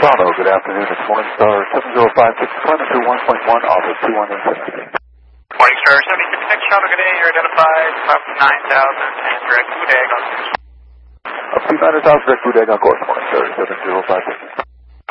Toronto, good afternoon. It's Morningstar 7056, climbing through 1.1 off of 21 Infinity. Morningstar 766, Toronto, good day. You're identified, up 9,000 and direct Budeg on course. Up to 9,000 direct Budeg on course, Morningstar 7056.